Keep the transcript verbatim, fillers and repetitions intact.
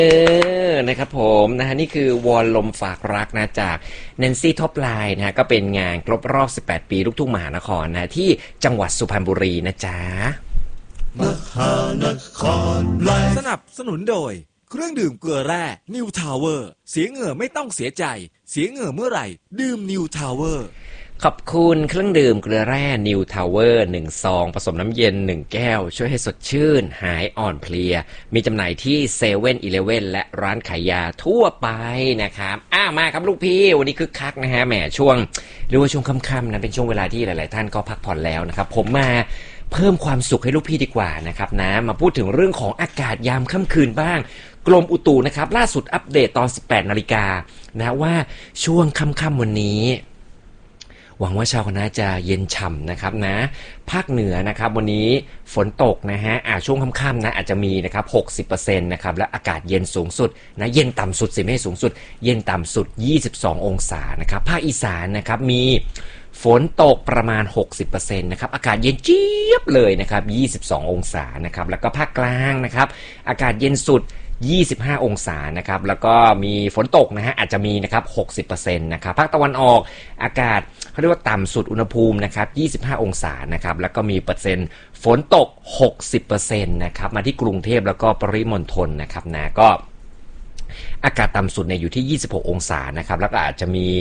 เออนะครับผมนะฮะนี่คือวอนลมฝากรักนะจากแนนซี่ท็อปไลน์นะฮะก็เป็นงานครบรอบสิบแปดปีลูกทุ่งมหานครนะที่จังหวัดสุพรรณบุรีนะจ๊ะมหานครแลสนับสนุนโดยเครื่องดื่มเกลือแร่นิวทาวเวอร์เสียเหงื่อไม่ต้องเสียใจเสียเหงื่อเมื่อไหร่ดื่มนิวทาวเวอร์ขอบคุณเครื่องดื่มเกลือแร่นิวทาวเวอร์หนึ่งซองผสมน้ำเย็นหนึ่งแก้วช่วยให้สดชื่นหายอ่อนเพลียมีจำหน่ายที่เซเว่นอีเลฟเว่นและร้านขายยาทั่วไปนะครับอ้ามาครับลูกพี่วันนี้คึกคักนะฮะแหมช่วงหรือว่าช่วงค่ำๆนะเป็นช่วงเวลาที่หลายๆท่านก็พักผ่อนแล้วนะครับผมมาเพิ่มความสุขให้ลูกพี่ดีกว่านะครับนะมาพูดถึงเรื่องของอากาศยามค่ำคืนบ้างกรมอุตุนะครับล่าสุดอัปเดตตอน สิบแปดนาฬิกานะว่าช่วงค่ำๆวันนี้หวังว่าชาวคณะจะเย็นฉ่ำนะครับนะภาคเหนือนะครับวันนี้ฝนตกนะฮะอ่าช่วงค่ำๆนะอาจจะมีนะครับ หกสิบเปอร์เซ็นต์ นะครับและอากาศเย็นสูงสุดนะเย็นต่ำสุดสิไม่สูงสุดเย็นต่ำสุดยี่สิบสององศานะครับภาคอีสานนะครับมีฝนตกประมาณ หกสิบเปอร์เซ็นต์ นะครับอากาศเย็นเจี๊ยบเลยนะครับยี่สิบสององศานะครับแล้วก็ภาคกลางนะครับอากาศเย็นสุดยี่สิบห้าองศานะครับแล้วก็มีฝนตกนะฮะอาจจะมีนะครับ หกสิบเปอร์เซ็นต์ นะครับภาคตะวันออกอากาศเขาเรียกว่าต่ำสุดอุณหภูมินะครับยี่สิบห้าองศานะครับแล้วก็มีเปอร์เซ็นต์ฝนตก หกสิบเปอร์เซ็นต์ นะครับมาที่กรุงเทพแล้วก็ปริมณฑลนะครับนะก็อากาศต่ำสุดเนี่ยอยู่ที่ยี่สิบหกองศานะครับแล้วก็อาจจะมี